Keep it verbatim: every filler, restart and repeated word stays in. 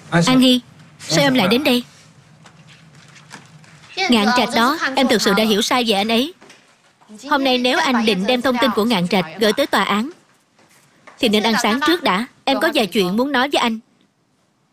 An Hy, sao em lại đến đây? Ngạn Trạch đó, em thực sự đã hiểu sai về anh ấy. Hôm nay nếu anh định đem thông tin của Ngạn Trạch gửi tới tòa án thì nên ăn sáng trước đã. Em có vài chuyện muốn nói với anh.